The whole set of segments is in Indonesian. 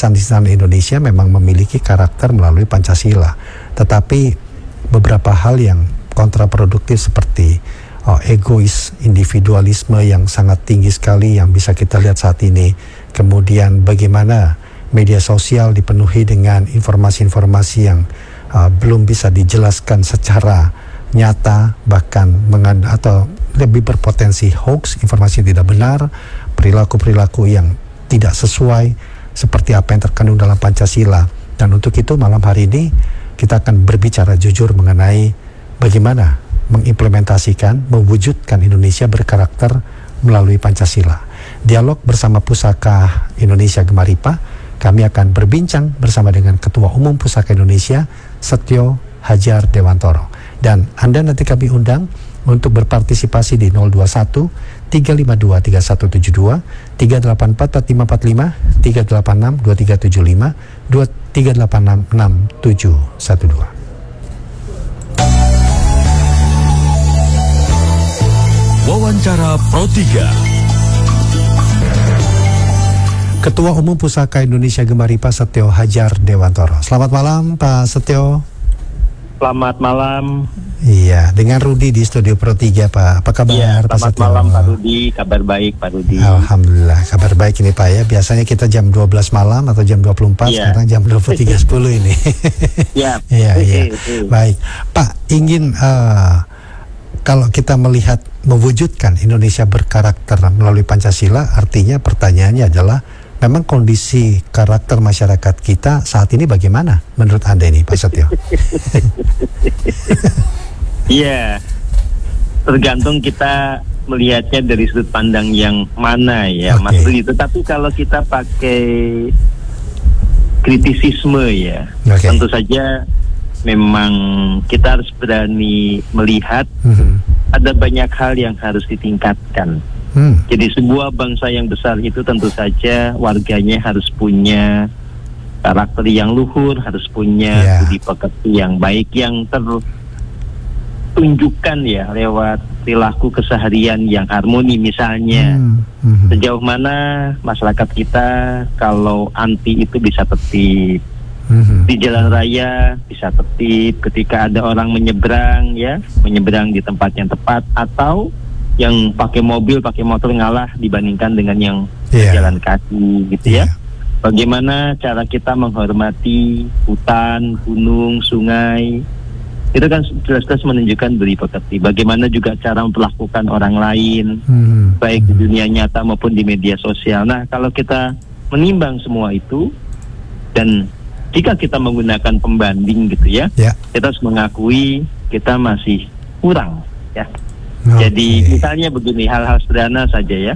insan-insan Indonesia memang memiliki karakter melalui Pancasila. Tetapi beberapa hal yang kontraproduktif seperti egois, individualisme yang sangat tinggi sekali yang bisa kita lihat saat ini. Kemudian bagaimana media sosial dipenuhi dengan informasi-informasi yang belum bisa dijelaskan secara nyata, bahkan atau lebih berpotensi hoax, informasi yang tidak benar, perilaku-perilaku yang tidak sesuai seperti apa yang terkandung dalam Pancasila. Dan untuk itu malam hari ini kita akan berbicara jujur mengenai bagaimana mengimplementasikan, mewujudkan Indonesia berkarakter melalui Pancasila. Dialog bersama Pusaka Indonesia Gemaripa, kami akan berbincang bersama dengan Ketua Umum Pusaka Indonesia, Setio Hadjar Dewantoro. Dan Anda nanti kami undang untuk berpartisipasi di 021 352 3172, 384 4545, 386 2375, 386 6712. Wawancara Pro 3. Ketua Umum Pusaka Indonesia Gemaripa, Setio Hadjar Dewantoro. Selamat malam Pak Setio. Selamat malam. Iya, dengan Rudi di Studio Pro 3 Pak. Apa kabar Pak Setio? Selamat malam Pak Rudi, kabar baik Pak Rudi. Alhamdulillah, kabar baik ini Pak ya. Biasanya kita jam 12 malam atau jam 24, sekarang jam 23.10 ini. Iya. Baik. Pak, ingin kalau kita melihat mewujudkan Indonesia berkarakter melalui Pancasila, artinya pertanyaannya adalah memang kondisi karakter masyarakat kita saat ini bagaimana menurut Anda ini Pak Setio? Iya, tergantung kita melihatnya dari sudut pandang yang mana ya, Mas Rudi. Tetapi kalau kita pakai kritisisme ya, tentu saja memang kita harus berani melihat ada banyak hal yang harus ditingkatkan. Jadi sebuah bangsa yang besar itu tentu saja warganya harus punya karakter yang luhur, harus punya budi pekerti yang baik, yang tertunjukkan ya lewat perilaku keseharian yang harmoni. Misalnya sejauh mana masyarakat kita kalau anti itu bisa tertib, di jalan raya bisa tertib, ketika ada orang menyeberang di tempat yang tepat, atau yang pakai mobil, pakai motor ngalah dibandingkan dengan yang jalan kaki gitu ya. Bagaimana cara kita menghormati hutan, gunung, sungai, itu kan jelas-jelas menunjukkan budi pekerti. Bagaimana juga cara memperlakukan orang lain, baik di dunia nyata maupun di media sosial. Nah, kalau kita menimbang semua itu, dan jika kita menggunakan pembanding gitu ya, kita harus mengakui kita masih kurang ya. Jadi misalnya begini, hal-hal sederhana saja ya.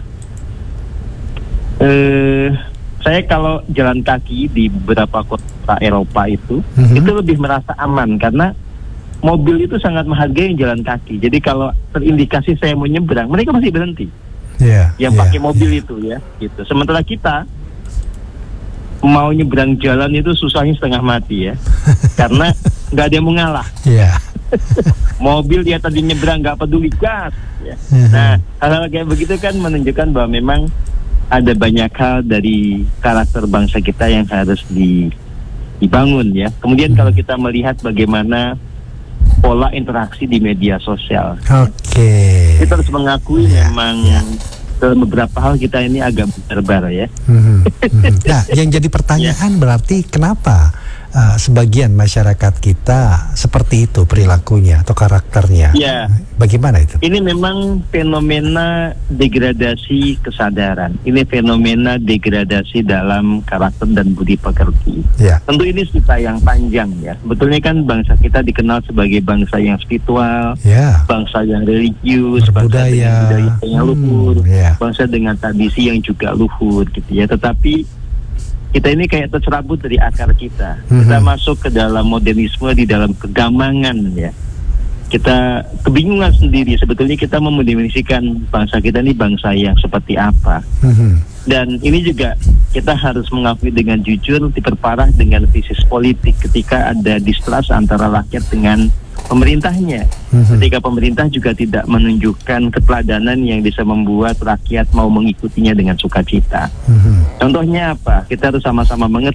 Saya kalau jalan kaki di beberapa kota Eropa itu lebih merasa aman karena mobil itu sangat menghargai jalan kaki. Jadi kalau terindikasi saya mau nyebrang, mereka masih berhenti. Yang pakai mobil itu ya, gitu. Sementara kita mau nyebrang jalan itu susahnya setengah mati ya, karena nggak ada yang mengalah. Mobil dia tadi nyebrang nggak peduli, gas ya. Nah, hal-hal kayak begitu kan menunjukkan bahwa memang ada banyak hal dari karakter bangsa kita yang harus dibangun ya. Kemudian kalau kita melihat bagaimana pola interaksi di media sosial, kita harus mengakui memang dalam beberapa hal kita ini agak barbar ya. Nah, yang jadi pertanyaan berarti kenapa sebagian masyarakat kita seperti itu perilakunya atau karakternya? Bagaimana itu? Ini memang fenomena degradasi kesadaran. Ini fenomena degradasi dalam karakter dan budi pekerti. Tentu ini cerita yang panjang ya. Sebetulnya kan bangsa kita dikenal sebagai bangsa yang spiritual, bangsa yang religius, bangsa dengan budaya yang luhur, bangsa dengan tradisi yang juga luhur gitu ya. Tetapi kita ini kayak tercerabut dari akar kita. Kita masuk ke dalam modernisme, di dalam kegamangan ya. Kita kebingungan sendiri. Sebetulnya kita memendefinisikan bangsa kita ini bangsa yang seperti apa. Dan ini juga kita harus mengakui dengan jujur diperparah dengan krisis politik ketika ada distrust antara rakyat dengan pemerintahnya. Ketika pemerintah juga tidak menunjukkan keteladanan yang bisa membuat rakyat mau mengikutinya dengan sukacita. Contohnya apa? Kita harus sama-sama mengerti